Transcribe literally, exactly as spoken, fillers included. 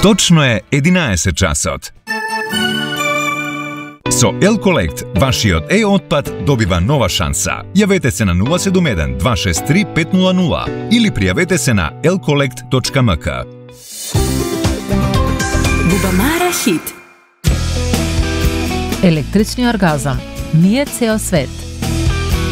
Точно е единаесет часот. Со L-Collect, вашиот е-отпад добива нова шанса. Јавете се на нула седум еден два шест три пет нула нула или пријавете се на ел колект точка ем ка. Бубамара хит. Електрични оргазам. Ние цео свет.